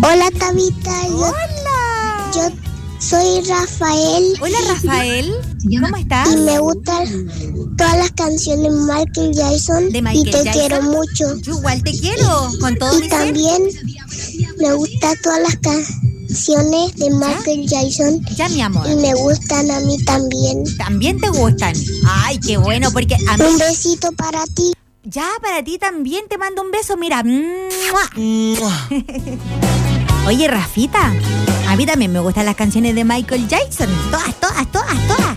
Hola, Tabita. Hola. Yo soy Rafael. Hola, Rafael. ¿Cómo estás? Y me gustan todas las canciones de Michael Jackson. ¿De Michael y te Jackson? quiero mucho. Yo igual te quiero, con todo mi Y ser. también me gustan todas las canciones de Michael Jackson. Ya, mi amor. Y me gustan a mí también. ¿También te gustan? Ay, qué bueno, porque a mí... Un besito para ti. Ya, para ti también te mando un beso, mira. Oye, Rafita, a mí también me gustan las canciones de Michael Jackson. Todas.